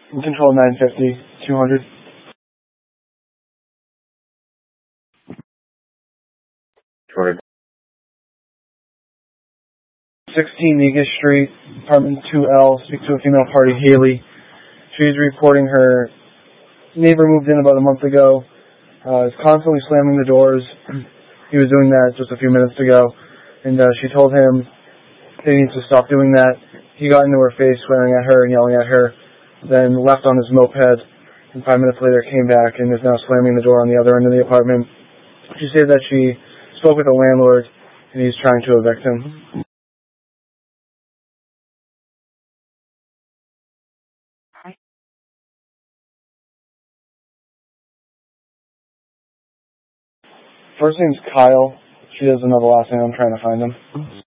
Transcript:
Control 950, 200. 200. 16 Negus Street, apartment 2L, speak to a female party, Haley. She's reporting her neighbor moved in about a month ago, is constantly slamming the doors. He was doing that just a few minutes ago, and she told him that he needs to stop doing that. He got into her face, swearing at her and yelling at her, then left on his moped, and 5 minutes later came back and is now slamming the door on the other end of the apartment. She said that she spoke with the landlord, and he's trying to evict him. First name's Kyle. She doesn't know the last name. I'm trying to find him.